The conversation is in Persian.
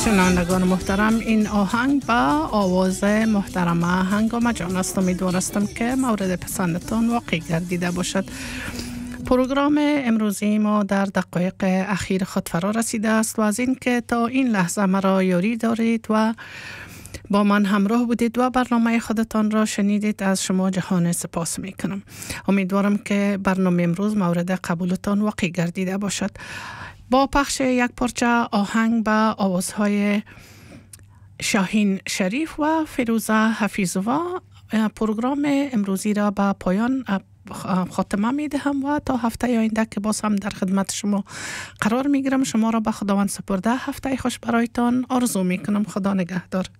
شنوندگان محترم، این آهنگ با آواز محترمه هنگامه جان است. امیدوارستم که مورد پسندتان واقع گردیده باشد. پروگرام امروزی ما در دقایق اخیر خود فرا رسیده است و از این که تا این لحظه مرا یاری دارید و با من همراه بودید و برنامه خودتان را شنیدید، از شما جهان سپاس می کنم. امیدوارم که برنامه امروز مورد قبولتان واقع گردیده باشد. با پخش یک پارچه آهنگ با آوازهای شاهین شریف و فیروزه حفیظوا پروگرام امروزی را به پایان خاتمه می دهم و تا هفته آینده که باز هم در خدمت شما قرار می گیرم. شما را به خداوند سپرده هفته خوش برایتان آرزو می کنم. خدا نگهدار.